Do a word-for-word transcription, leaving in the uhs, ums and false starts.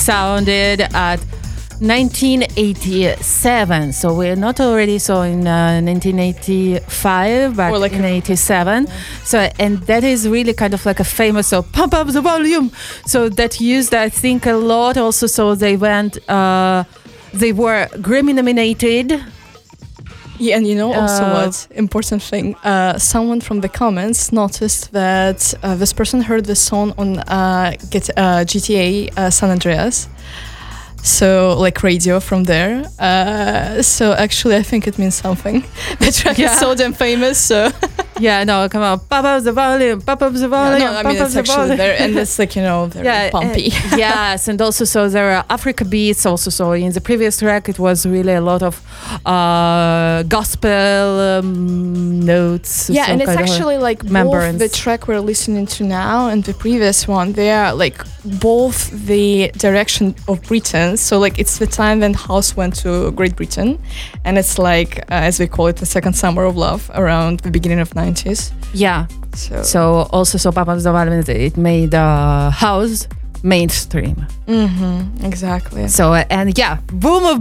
sounded at nineteen eighty-seven. So we're not already so in uh, nineteen eighty-five, but like in eighty-seven. Yeah. So and that is really kind of like a famous so pump up the volume. So that used I think a lot also. So they went. Uh, they were Grammy nominated. Yeah, and you know also uh, what important thing? Uh, someone from the comments noticed that uh, this person heard the song on uh, get, uh, G T A uh, San Andreas, so like radio from there. Uh, so actually, I think it means something. The track yeah. is so damn famous. So yeah, no, come on, pop up the volume, pop up the volume. Yeah, no, I mean it's actually there, and it's like you know they're yeah, pumpy. Uh, yes, and also so there are Africa beats. Also, so in the previous track, it was really a lot of uh, gospel um, notes. Yeah, and it's actually like both the track we're listening to now and the previous one. They are like both the direction of Britain. So like it's the time when house went to Great Britain, and it's like uh, as we call it the second summer of love around the beginning of nineties. Yeah. So, so also so Papa Zavalin, it made uh, house mainstream. Mm-hmm. Exactly. So uh, and yeah, boom of